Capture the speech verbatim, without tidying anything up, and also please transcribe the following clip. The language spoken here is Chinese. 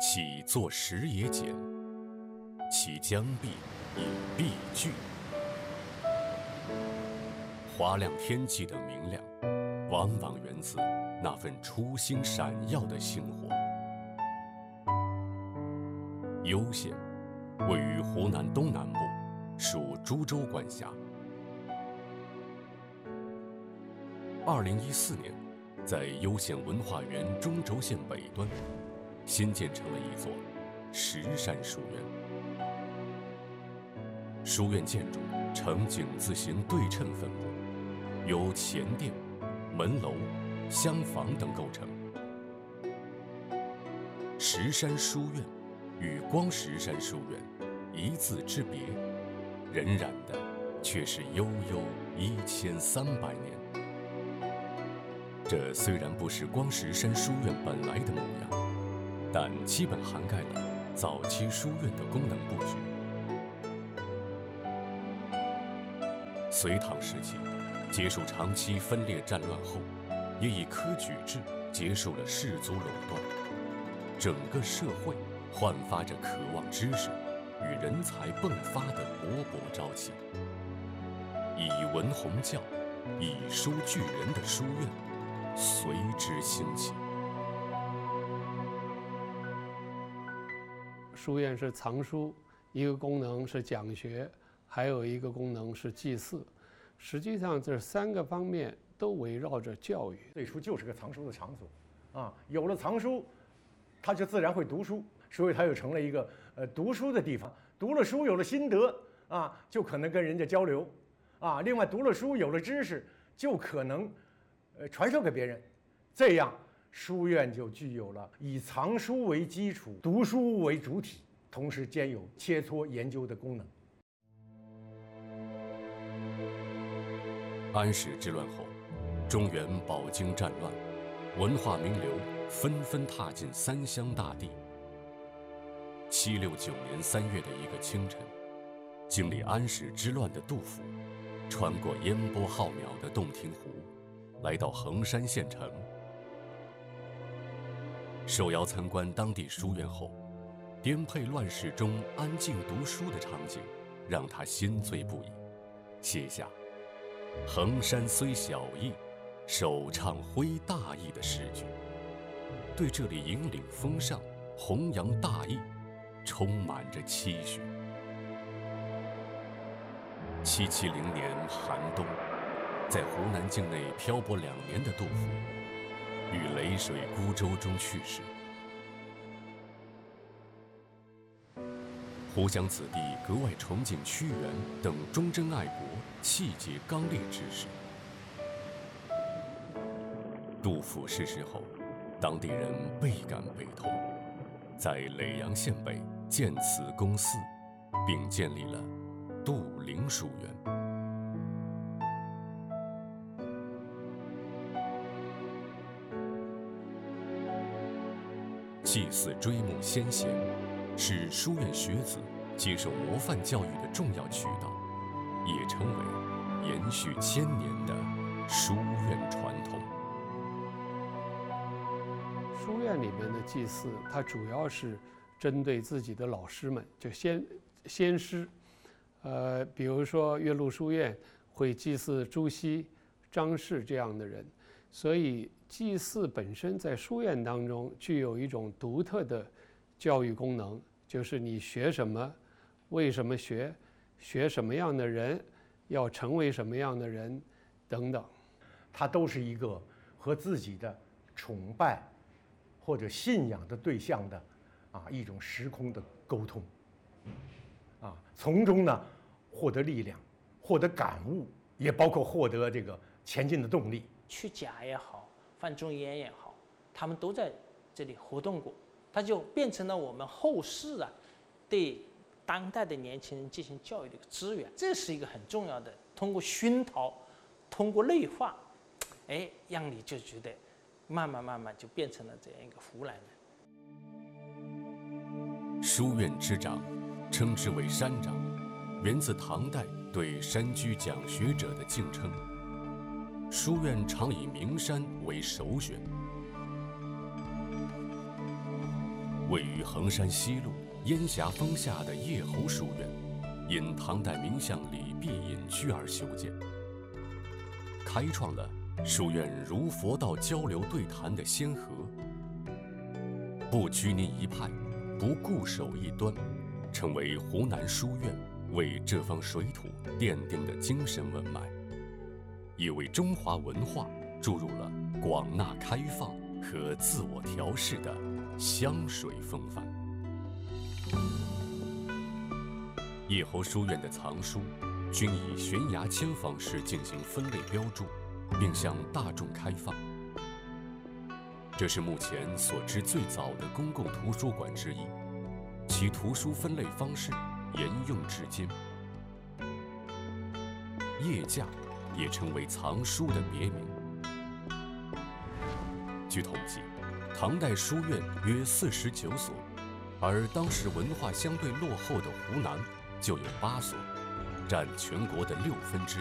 其作时也简，其将毕也必具。华亮天际的明亮，往往源自那份初心闪耀的星火。攸县位于湖南东南部，属株洲管辖。二零一四年，在攸县文化园中轴线北端，新建成了一座石山书院。书院建筑呈井字形对称分布，由前殿、门楼、厢房等构成。石山书院与光石山书院一字之别，荏苒的却是悠悠一千三百年。这虽然不是光石山书院本来的模样，但基本涵盖了早期书院的功能布局。隋唐时期结束长期分裂战乱后，也以科举制结束了士族垄断，整个社会焕发着渴望知识与人才迸发的勃勃朝气。以文弘教、以书聚人的书院随之兴起。 书院是藏书，一个功能是讲学，还有一个功能是祭祀。实际上，这三个方面都围绕着教育。 最初就是个藏书的场所，啊，有了藏书，他就自然会读书，所以他又成了一个呃读书的地方。读了书有了心得啊，就可能跟人家交流，啊，另外读了书有了知识，就可能呃传授给别人，这样书院就具有了以藏书为基础、读书为主体，同时兼有切磋研究的功能。 安史之乱后，中原饱经战乱，文化名流纷纷踏进三湘大地。七六九年三月的一个清晨，经历安史之乱的杜甫，穿过烟波浩渺的洞庭湖，来到衡山县城。受邀参观当地书院后，颠沛乱世中安静读书的场景，让他心醉不已，写下“衡山虽小邑，首倡徽大义”的诗句，对这里引领风尚、弘扬大义充满着期许。七七零年寒冬，在湖南境内漂泊两年的杜甫，于淝水孤舟中去世。湖湘子弟格外崇敬屈原等忠贞爱国、气节刚烈之士。杜甫逝世后，当地人倍感悲痛，在耒阳县北建祠公祠，并建立了杜陵书院。祭祀追慕先贤，是书院学子接受模范教育的重要渠道，也成为延续千年的书院传统。 书院里面的祭祀，它主要是针对自己的老师们，就先先师。呃，比如说岳麓书院会祭祀朱熹、张氏这样的人，所以祭祀本身在书院当中具有一种独特的教育功能，就是你学什么，为什么学，学什么样的人，要成为什么样的人，等等。 它都是一个和自己的崇拜或者信仰的对象的啊一种时空的沟通，啊，从中呢获得力量，获得感悟，也包括获得这个前进的动力。 去甲也好，范仲淹也好，他们都在这里活动过，它就变成了我们后世啊对当代的年轻人进行教育的一个资源。这是一个很重要的，通过熏陶，通过内化，哎，让你就觉得慢慢慢慢就变成了这样一个湖南人。 书院之长，称之为山长，源自唐代对山居讲学者的敬称。书院常以名山为首选。 位于衡山西路烟霞峰下的叶侯书院，因唐代名相李泌隐居而修建，开创了书院儒佛道交流对谈的先河。不拘泥一派，不固守一端，成为湖南书院为这方水土奠定的精神文脉，也为中华文化注入了广纳开放和自我调试的湘水风范。叶侯书院的藏书均以悬崖签方式进行分类标注，并向大众开放。这是目前所知最早的公共图书馆之一，其图书分类方式沿用至今。叶架也成为藏书的别名。据统计，唐代书院约四十九所，而当时文化相对落后的湖南就有八所，占全国的六分之一。